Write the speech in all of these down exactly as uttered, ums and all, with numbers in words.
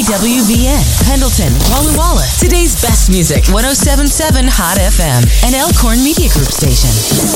W V N, Pendleton, Walla Walla. Today's best music, one oh seven point seven Hot F M, an Elkhorn Media Group station.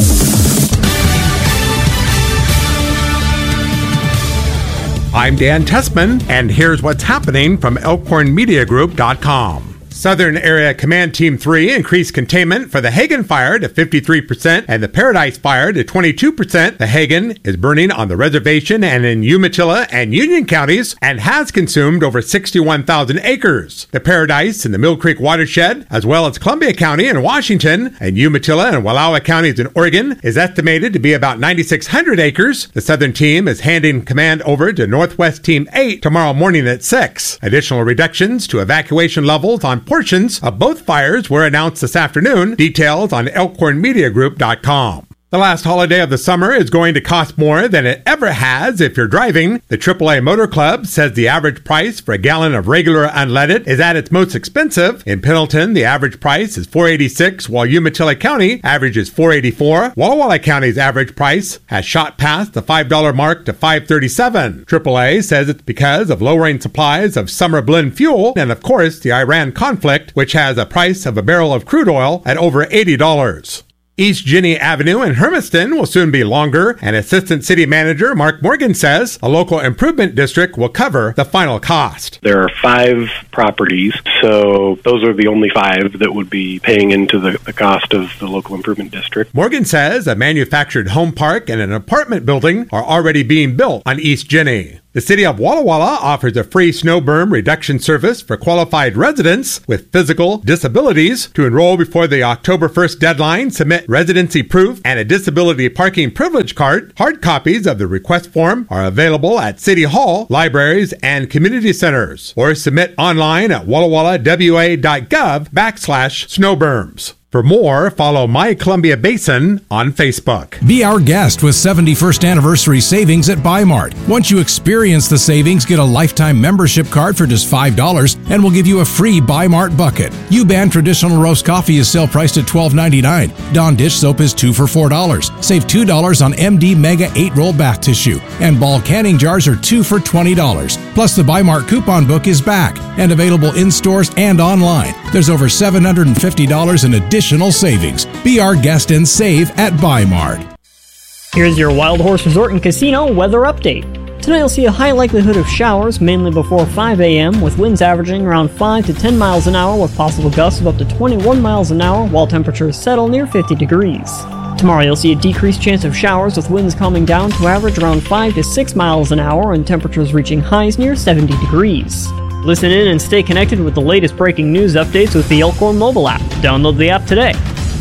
I'm Dan Tessman, and here's what's happening from Elkhorn Media Group dot com. Southern Area Command Team three increased containment for the Hagen fire to fifty-three percent and the Paradise fire to twenty-two percent. The Hagen is burning on the reservation and in Umatilla and Union counties and has consumed over sixty-one thousand acres. The Paradise in the Mill Creek watershed, as well as Columbia County in Washington and Umatilla and Wallowa counties in Oregon, is estimated to be about nine thousand six hundred acres. The Southern Team is handing command over to Northwest Team eight tomorrow morning at six. Additional reductions to evacuation levels on portions of both fires were announced this afternoon. Details on Elkhorn Media Group dot com. The last holiday of the summer is going to cost more than it ever has if you're driving. The triple A Motor Club says the average price for a gallon of regular unleaded is at its most expensive. In Pendleton, the average price is four dollars and eighty-six cents, while Umatilla County average is four dollars and eighty-four cents. Walla Walla County's average price has shot past the five dollars mark to five dollars and thirty-seven cents. triple A says it's because of lowering supplies of summer blend fuel and, of course, the Iran conflict, which has a price of a barrel of crude oil at over eighty dollars. East Jenny Avenue in Hermiston will soon be longer, and Assistant City Manager Mark Morgan says a local improvement district will cover the final cost. There are five properties, so those are the only five that would be paying into the, the cost of the local improvement district. Morgan says a manufactured home park and an apartment building are already being built on East Jenny. The city of Walla Walla offers a free snow berm reduction service for qualified residents with physical disabilities. To enroll before the October first deadline, submit residency proof and a disability parking privilege card. Hard copies of the request form are available at City Hall, libraries, and community centers, or submit online at walla walla w a dot gov backslash snowberms. For more, follow My Columbia Basin on Facebook. Be our guest with seventy-first anniversary savings at Bi-Mart. Once you experience the savings, get a lifetime membership card for just five dollars and we'll give you a free Bi-Mart bucket. U-Ban traditional roast coffee is sale priced at twelve ninety-nine. Dawn dish soap is two for four dollars. Save two dollars on M D Mega eight roll bath tissue. And Ball canning jars are two for twenty dollars. Plus the Bi-Mart coupon book is back and available in stores and online. There's over seven hundred fifty dollars in additional savings. Be our guest and save at Bi-Mart. Here's your Wild Horse Resort and Casino weather update. Tonight you'll see a high likelihood of showers, mainly before five a.m., with winds averaging around five to ten miles an hour with possible gusts of up to twenty-one miles an hour, while temperatures settle near fifty degrees. Tomorrow you'll see a decreased chance of showers with winds calming down to average around five to six miles an hour and temperatures reaching highs near seventy degrees. Listen in and stay connected with the latest breaking news updates with the Elkhorn mobile app. Download the app today.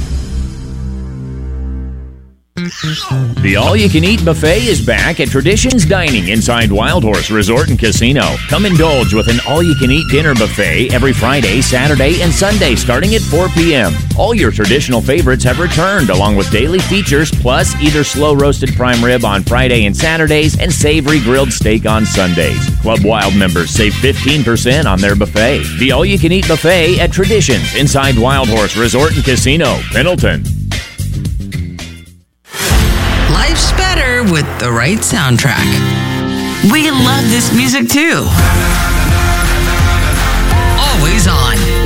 The all-you-can-eat buffet is back at Traditions Dining inside Wild Horse Resort and Casino. Come indulge with an all-you-can-eat dinner buffet every Friday, Saturday, and Sunday starting at four p.m. All your traditional favorites have returned, along with daily features, plus either slow-roasted prime rib on Friday and Saturdays and savory grilled steak on Sundays. Club Wild members save fifteen percent on their buffet. The all-you-can-eat buffet at Traditions inside Wild Horse Resort and Casino, Pendleton. Life's better with the right soundtrack. We love this music too. Always on.